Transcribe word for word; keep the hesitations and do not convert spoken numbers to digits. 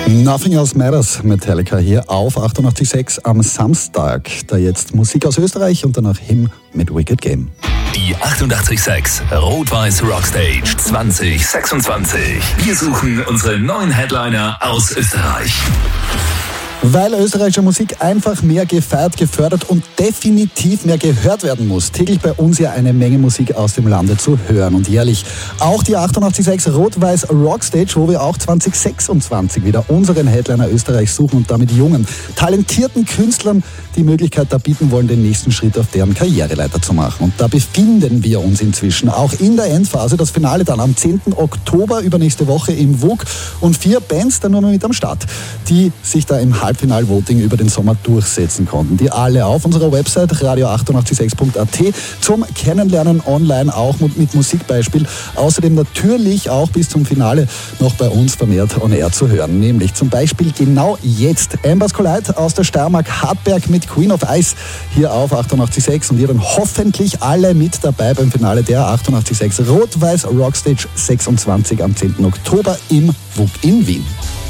Nothing Else Matters, Metallica hier auf achtundachtzig Komma sechs am Samstag. Da jetzt Musik aus Österreich und danach Him mit Wicked Game. Die achtundachtzig Komma sechs Rot-Weiß Rockstage zwanzig sechsundzwanzig. Wir suchen unsere neuen Headliner aus Österreich. Weil österreichische Musik einfach mehr gefeiert, gefördert und definitiv mehr gehört werden muss. Täglich bei uns ja eine Menge Musik aus dem Lande zu hören. Und jährlich auch die achtundachtzig Komma sechs Rot-Weiß Rockstage, wo wir auch zwanzig sechsundzwanzig wieder unseren Headliner Österreich suchen und damit jungen, talentierten Künstlern die Möglichkeit da bieten wollen, den nächsten Schritt auf deren Karriereleiter zu machen. Und da befinden wir uns inzwischen auch in der Endphase. Das Finale dann am zehnten Oktober, übernächste Woche im W U K. Und vier Bands dann nur mal mit am Start, die sich da im Halbfinal-Voting über den Sommer durchsetzen konnten. Die alle auf unserer Website radio achtundachtzig Komma sechs Punkt a t zum Kennenlernen online, auch mit Musikbeispiel. Außerdem natürlich auch bis zum Finale noch bei uns vermehrt on air zu hören. Nämlich zum Beispiel genau jetzt Ambers Collide aus der Steiermark Hartberg mit Queen of Ice hier auf achtundachtzig Komma sechs und ihr dann hoffentlich alle mit dabei beim Finale der achtundachtzig Komma sechs Rot-Weiß Rockstage sechsundzwanzig am zehnten Oktober im W U K in Wien.